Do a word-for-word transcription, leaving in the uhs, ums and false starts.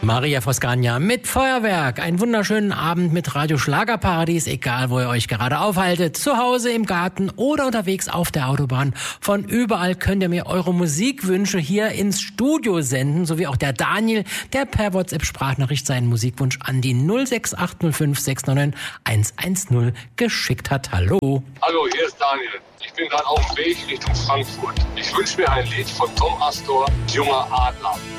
Maria Froscagna mit Feuerwerk. Einen wunderschönen Abend mit Radio Schlagerparadies, egal wo ihr euch gerade aufhaltet. Zu Hause, im Garten oder unterwegs auf der Autobahn. Von überall könnt ihr mir eure Musikwünsche hier ins Studio senden, sowie auch der Daniel, der per WhatsApp-Sprachnachricht seinen Musikwunsch an die null sechs acht null fünf sechs neun neun eins eins null geschickt hat. Hallo. Hallo, hier ist Daniel. Ich bin gerade auf dem Weg Richtung Frankfurt. Ich wünsche mir ein Lied von Tom Astor, Junger Adler.